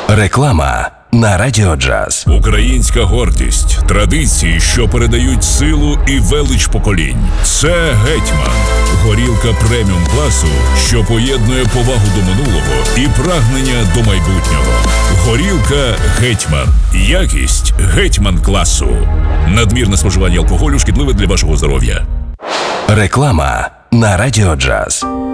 Реклама на Радіо Джаз. Українська гордість, традиції, що передають силу і велич поколінь. Це «Гетьман» – горілка преміум класу, що поєднує повагу до минулого і прагнення до майбутнього. Горілка «Гетьман» – якість «Гетьман» класу. Надмірне споживання алкоголю шкідливе для вашого здоров'я. Реклама на Радіо Джаз.